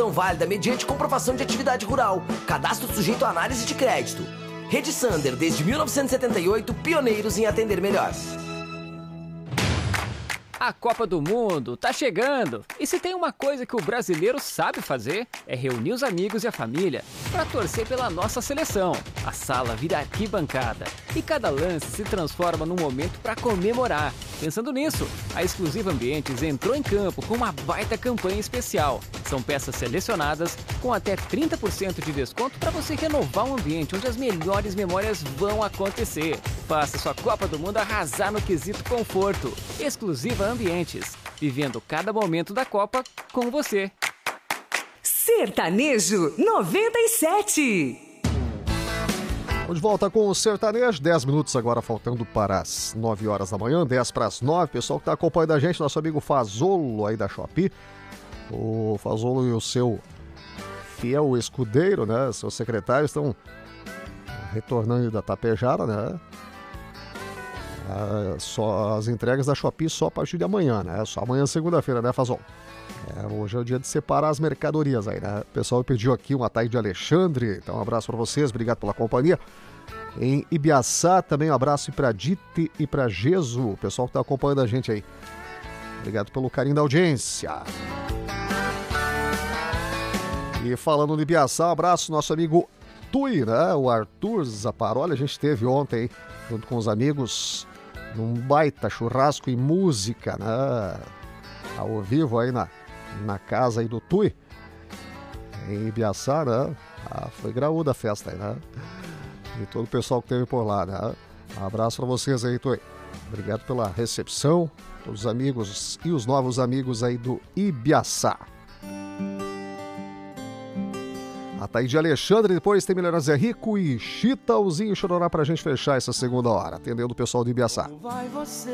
válida mediante comprovação de atividade rural. Cadastro sujeito a análise de crédito. Rede Sander, desde 1978, pioneiros em atender melhor. A Copa do Mundo tá chegando! E se tem uma coisa que o brasileiro sabe fazer, é reunir os amigos e a família para torcer pela nossa seleção. A sala vira arquibancada e cada lance se transforma num momento para comemorar. Pensando nisso, a Exclusiva Ambientes entrou em campo com uma baita campanha especial. São peças selecionadas com até 30% de desconto para você renovar um ambiente onde as melhores memórias vão acontecer. Faça sua Copa do Mundo arrasar no quesito conforto. Exclusiva Ambientes, vivendo cada momento da Copa com você. Sertanejo 97. De volta com o Sertanejo, 10 minutos agora faltando para as 9 horas da manhã, 10 para as 9. Pessoal que está acompanhando a gente, nosso amigo Fazolo aí da Shopee. O Fazolo e o seu fiel escudeiro, né? Seu secretário estão retornando da Tapejara, né? Só as entregas da Shopee só a partir de amanhã, né? Só amanhã, segunda-feira, né, Fazol? Hoje é o dia de separar as mercadorias aí, né? O pessoal pediu aqui uma tarde de Alexandre, então um abraço para vocês, obrigado pela companhia. Em Ibiaçá também um abraço para Dite e para Gesu, o pessoal que está acompanhando a gente aí. Obrigado pelo carinho da audiência. E falando de Ibiaçá, um abraço nosso amigo Tui, né? O Arthur Zaparoli, a gente teve ontem, junto com os amigos, num baita churrasco e música, né? Ao vivo aí na casa aí do Tui, em Ibiaçá, né? Foi graúda a festa aí, né? E todo o pessoal que teve por lá, né? Um abraço pra vocês aí, Tui. Obrigado pela recepção, todos os amigos e os novos amigos aí do Ibiaçá. A Taíde Alexandre, depois tem Milionário Zé Rico e Chitãozinho Chororá pra gente fechar essa segunda hora, atendendo o pessoal do Ibiaçá.